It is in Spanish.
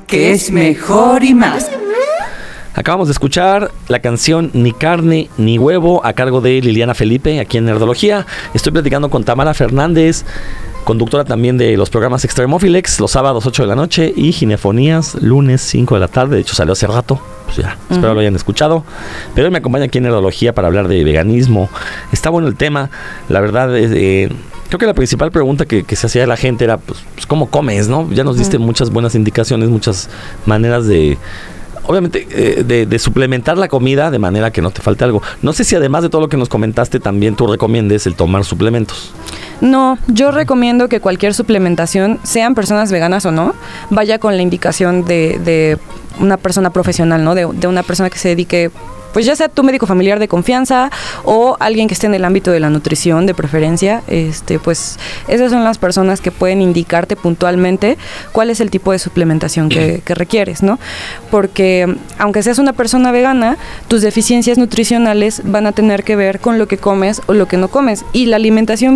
que es mejor y más. Acabamos de escuchar la canción Ni carne ni huevo a cargo de Liliana Felipe aquí en Nerdología. Estoy platicando con Tamara Fernández, conductora también de los programas Extremófilex, los sábados 8 de la noche y Ginefonías, lunes 5 de la tarde. De hecho salió hace rato, pues ya, espero lo hayan escuchado. Pero él me acompaña aquí en Nerdología para hablar de veganismo. Está bueno el tema, la verdad es... creo que la principal pregunta que se hacía de la gente era, pues ¿cómo comes, no? Ya nos diste muchas buenas indicaciones, muchas maneras de... Obviamente, de suplementar la comida de manera que no te falte algo. No sé si además de todo lo que nos comentaste, también tú recomiendes el tomar suplementos. No, yo recomiendo que cualquier suplementación, sean personas veganas o no, vaya con la indicación de una persona profesional, ¿no? De una persona que se dedique, pues ya sea tu médico familiar de confianza o alguien que esté en el ámbito de la nutrición de preferencia, pues esas son las personas que pueden indicarte puntualmente cuál es el tipo de suplementación que requieres, ¿no? Porque aunque seas una persona vegana, tus deficiencias nutricionales van a tener que ver con lo que comes o lo que no comes, y la alimentación